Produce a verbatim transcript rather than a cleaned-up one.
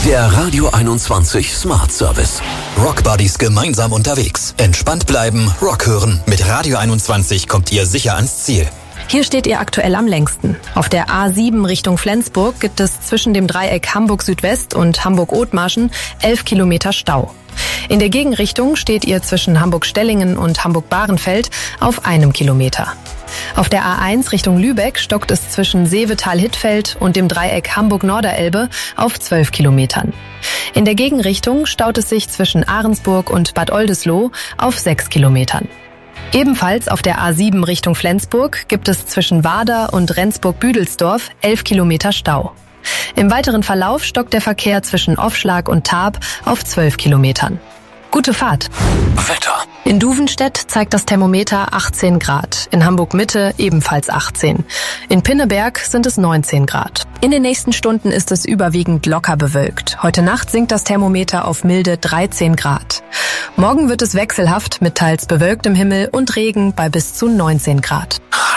Der Radio einundzwanzig Smart Service. Rockbuddies gemeinsam unterwegs. Entspannt bleiben, Rock hören. Mit Radio einundzwanzig kommt ihr sicher ans Ziel. Hier steht ihr aktuell am längsten. Auf der A sieben Richtung Flensburg gibt es zwischen dem Dreieck Hamburg Südwest und Hamburg-Othmarschen elf Kilometer Stau. In der Gegenrichtung steht ihr zwischen Hamburg-Stellingen und Hamburg-Bahrenfeld auf einem Kilometer. Auf der A eins Richtung Lübeck stockt es zwischen Seevetal-Hittfeld und dem Dreieck Hamburg-Norderelbe auf zwölf Kilometern. In der Gegenrichtung staut es sich zwischen Ahrensburg und Bad Oldesloe auf sechs Kilometern. Ebenfalls auf der A sieben Richtung Flensburg gibt es zwischen Warder und Rendsburg-Büdelsdorf elf Kilometer Stau. Im weiteren Verlauf stockt der Verkehr zwischen Offschlag und Tarp auf zwölf Kilometern. Gute Fahrt. Wetter. In Duvenstedt zeigt das Thermometer achtzehn Grad, in Hamburg-Mitte ebenfalls achtzehn. In Pinneberg sind es neunzehn Grad. In den nächsten Stunden ist es überwiegend locker bewölkt. Heute Nacht sinkt das Thermometer auf milde dreizehn Grad. Morgen wird es wechselhaft mit teils bewölktem Himmel und Regen bei bis zu neunzehn Grad.